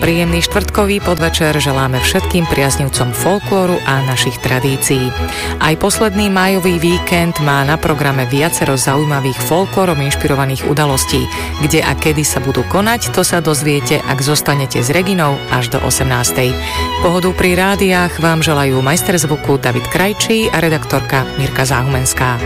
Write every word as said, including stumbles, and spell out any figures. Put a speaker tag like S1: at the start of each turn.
S1: Príjemný štvrtkový podvečer želáme všetkým priaznivcom folklóru a našich tradícií. Aj posledný májový víkend má na programe viacero zaujímavých folklórom inšpirovaných udalostí. Kde a kedy sa budú konať, to sa dozviete, ak zostanete s Reginou až do osemnástej. Pohodu pri rádiách vám želajú majster zvuku David Krajčí a redaktorka Mirka Záhumenská.